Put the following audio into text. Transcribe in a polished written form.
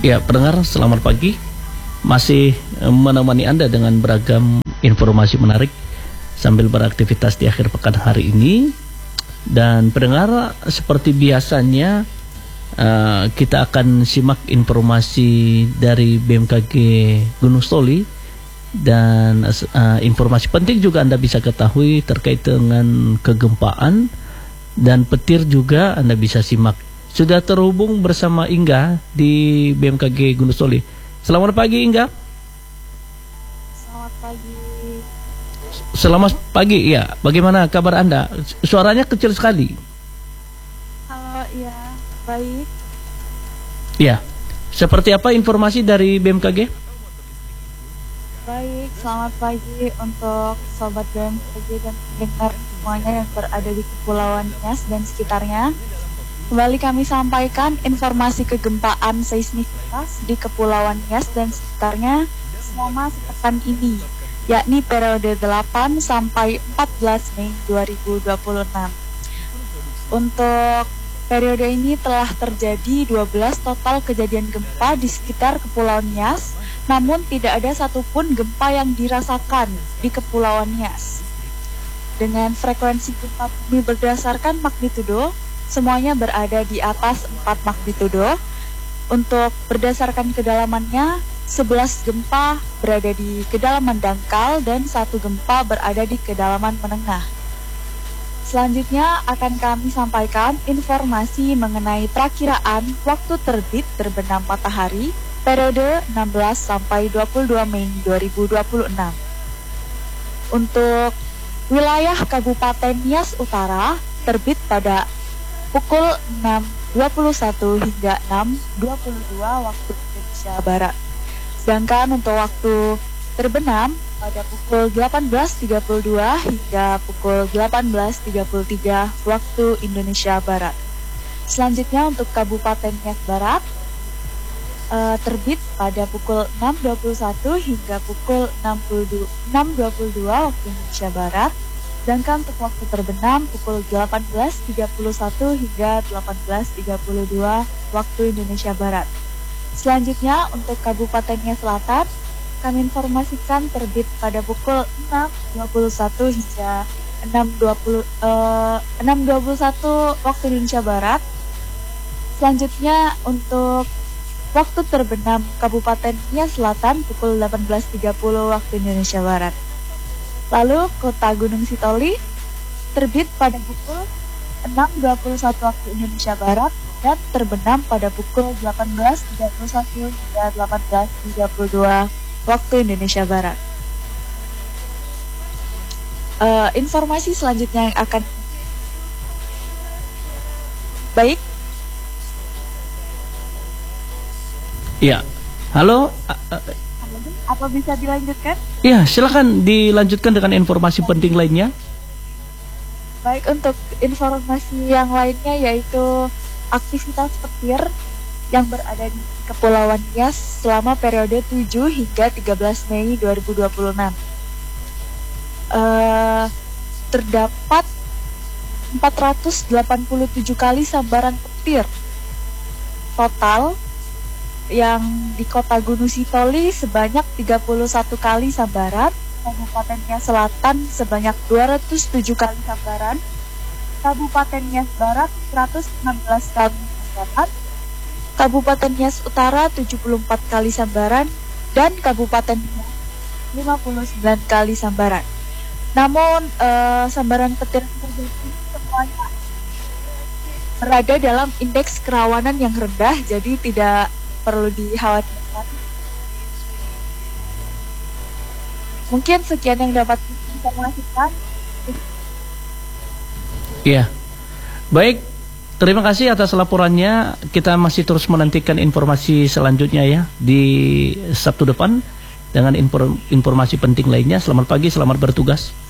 Ya, pendengar, selamat pagi. Masih menemani Anda dengan beragam informasi menarik sambil beraktivitas di akhir pekan hari ini. Dan pendengar, seperti biasanya kita akan simak informasi dari BMKG Gunung Sitoli. Dan informasi penting juga Anda bisa ketahui terkait dengan kegempaan dan petir juga Anda bisa simak. Sudah terhubung bersama Inga di BMKG Gunung Sitoli. Selamat pagi, Inga. Selamat pagi. Selamat pagi, ya. Bagaimana kabar Anda? Suaranya kecil sekali. Halo, ya, baik. Ya. Seperti apa informasi dari BMKG? Baik, selamat pagi untuk Sobat BMKG dan pendengar semuanya yang berada di Kepulauan Nias dan sekitarnya. Kembali kami sampaikan informasi kegempaan seismikitas di Kepulauan Nias dan sekitarnya selama sepekan ini, yakni periode 8 sampai 14 Mei 2026. Untuk periode ini telah terjadi 12 total kejadian gempa di sekitar Kepulauan Nias, namun tidak ada satupun gempa yang dirasakan di Kepulauan Nias. Dengan frekuensi gempa bumi berdasarkan magnitudo, semuanya berada di atas 4 magnitudo. Untuk berdasarkan kedalamannya, 11 gempa berada di kedalaman dangkal dan 1 gempa berada di kedalaman menengah. Selanjutnya akan kami sampaikan informasi mengenai perakiraan waktu terbit terbenam matahari periode 16 sampai 22 Mei 2026. Untuk wilayah Kabupaten Nias Utara terbit pada pukul 6.21 hingga 6.22 waktu Indonesia Barat. Sedangkan untuk waktu terbenam pada pukul 18.32 hingga pukul 18.33 waktu Indonesia Barat. Selanjutnya untuk Kabupaten Nias Barat terbit pada pukul 6.21 hingga pukul 6.22 waktu Indonesia Barat. Sedangkan untuk waktu terbenam pukul 18.31 hingga 18.32 waktu Indonesia Barat. Selanjutnya untuk Kabupaten Nias Selatan, kami informasikan terbit pada pukul 6.21 hingga 6.21 waktu Indonesia Barat. Selanjutnya untuk waktu terbenam Kabupaten Nias Selatan pukul 18.30 waktu Indonesia Barat. Lalu Kota Gunung Sitoli terbit pada pukul 6.21 waktu Indonesia Barat dan terbenam pada pukul 18.31 hingga 18.32 waktu Indonesia Barat. Informasi selanjutnya yang akan baik. Ya. Halo. Apa bisa dilanjutkan? Ya, silakan dilanjutkan dengan informasi penting lainnya. Baik, untuk informasi yang lainnya yaitu aktivitas petir yang berada di Kepulauan Nias selama periode 7 hingga 13 Mei 2026. Terdapat 487 kali sambaran petir total yang di Kota Gunung Sitoli sebanyak 31 kali sambaran, Kabupaten Nias Selatan sebanyak 207 kali sambaran, Kabupaten Nias Barat 116 kali sambaran, Kabupaten Nias Utara 74 kali sambaran, dan Kabupaten Nias 59 kali sambaran. Namun sambaran petir tersebut semuanya berada dalam indeks kerawanan yang rendah, jadi tidak perlu dikhawatirkan. Mungkin sekian yang dapat informasikan. Iya. Baik, terima kasih atas laporannya. Kita masih terus menantikan informasi selanjutnya ya di Sabtu depan dengan informasi penting lainnya. Selamat pagi, selamat bertugas.